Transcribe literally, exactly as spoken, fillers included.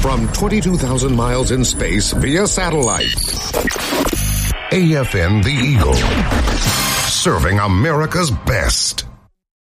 from twenty-two thousand miles in space via satellite. A F N The Eagle, serving America's best.